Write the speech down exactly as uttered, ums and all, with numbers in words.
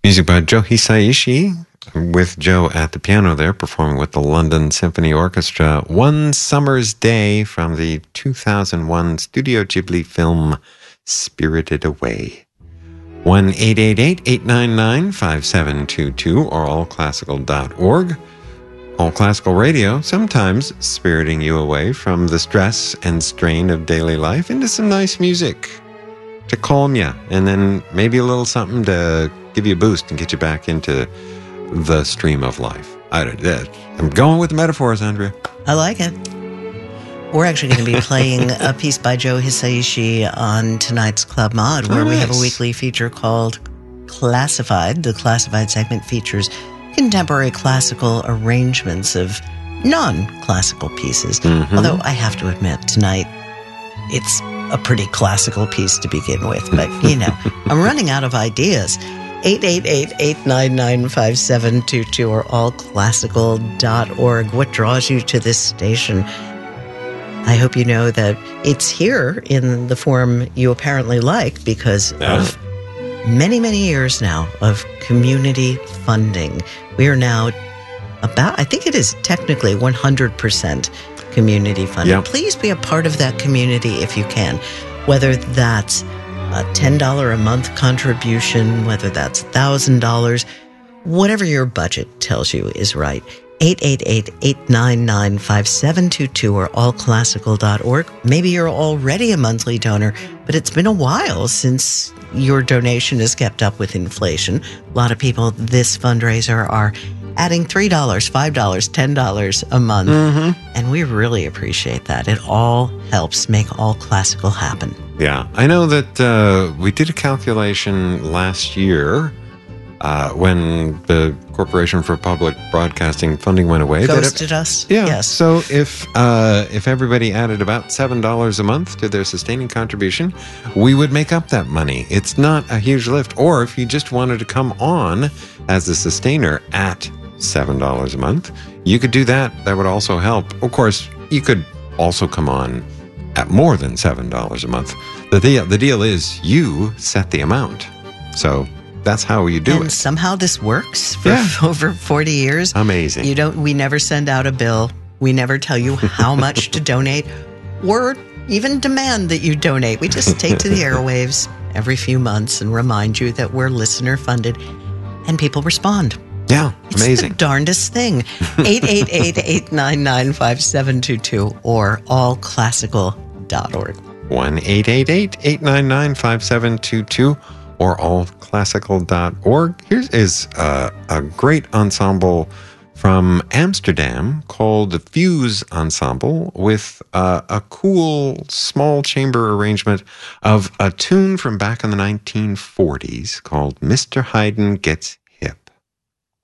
Music by Joe Hisaishi, with Joe at the piano there, performing with the London Symphony Orchestra. One Summer's Day from the two thousand one Studio Ghibli film Spirited Away. one eight eight eight, eight nine nine, five seven two two or all classical dot org. All Classical Radio, sometimes spiriting you away from the stress and strain of daily life into some nice music to calm you, and then maybe a little something to give you a boost and get you back into the stream of life. I, I'm going with the metaphors, Andrea. I like it. We're actually going to be playing a piece by Joe Hisaishi on tonight's Club Mod, where oh, nice. we have a weekly feature called Classified. The Classified segment features contemporary classical arrangements of non-classical pieces. Mm-hmm. Although I have to admit, tonight, it's a pretty classical piece to begin with. But, you know, I'm running out of ideas. eight eight eight, eight nine nine, five seven two two or all classical dot org. What draws you to this station? I hope you know that it's here in the form you apparently like because yeah. of many, many years now of community funding. We are now about, I think it is technically one hundred percent community funded. Yep. Please be a part of that community if you can, whether that's a ten dollars a month contribution, whether that's one thousand dollars, whatever your budget tells you is right. eight eight eight, eight nine nine, five seven two two or all classical dot org. Maybe you're already a monthly donor, but it's been a while since your donation has kept up with inflation. A lot of people this fundraiser are adding three dollars, five dollars, ten dollars a month. Mm-hmm. And we really appreciate that. It all helps make All Classical happen. Yeah, I know that uh, we did a calculation last year uh, when the Corporation for Public Broadcasting funding went away. Ghosted it, us? Yeah. Yes. So if, uh, if everybody added about seven dollars a month to their sustaining contribution, we would make up that money. It's not a huge lift. Or if you just wanted to come on as a sustainer at seven dollars a month, you could do that. That would also help. Of course, you could also come on at more than seven dollars a month. The deal, the deal is you set the amount. So that's how you do and it. And somehow this works for yeah. over forty years. Amazing. You don't. We never send out a bill. We never tell you how much to donate or even demand that you donate. We just take to the airwaves every few months and remind you that we're listener funded, and people respond. Yeah, it's amazing. It's the darndest thing. eight eight eight, eight nine nine, five seven two two or all classical dot org. one eight eight eight, eight nine nine, five seven two two or all classical dot org. Here is uh, a great ensemble from Amsterdam called the Fuse Ensemble with uh, a cool small chamber arrangement of a tune from back in the nineteen forties called Mister Haydn Gets